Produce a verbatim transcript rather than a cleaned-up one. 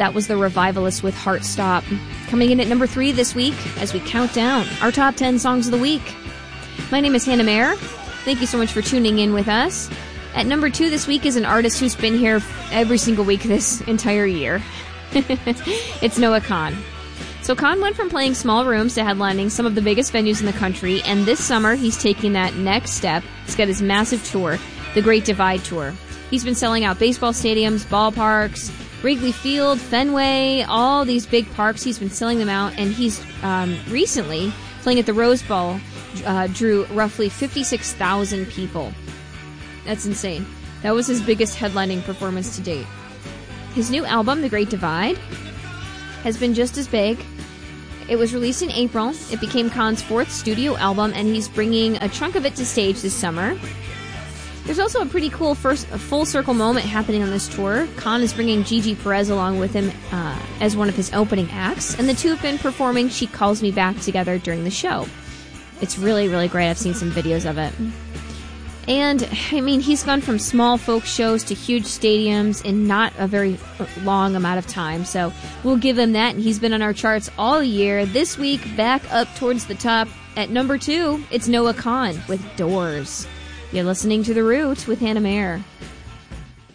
that was the Revivalists with Heart Stop. Coming in at number three this week as we count down our top ten songs of the week. My name is Hannah Mayer. Thank you so much for tuning in with us. At number two this week is an artist who's been here every single week this entire year. It's Noah Kahan. So Kahan went from playing small rooms to headlining some of the biggest venues in the country, and this summer he's taking that next step. He's got his massive tour, the Great Divide Tour. He's been selling out baseball stadiums, ballparks, Wrigley Field, Fenway, all these big parks. He's been selling them out, and he's um, recently playing at the Rose Bowl, uh, drew roughly fifty-six thousand people. That's insane. That was his biggest headlining performance to date. His new album, The Great Divide, has been just as big. It was released in April. It became Kahan's fourth studio album, and he's bringing a chunk of it to stage this summer. There's also a pretty cool first a full circle moment happening on this tour. Kahan is bringing Gigi Perez along with him uh, as one of his opening acts, and the two have been performing She Calls Me Back together during the show. It's really, really great. I've seen some videos of it. And, I mean, he's gone from small folk shows to huge stadiums in not a very long amount of time, so we'll give him that, and he's been on our charts all year. This week, back up towards the top at number two, it's Noah Kahan with Doors. You're listening to The Root with Hannah Mayer.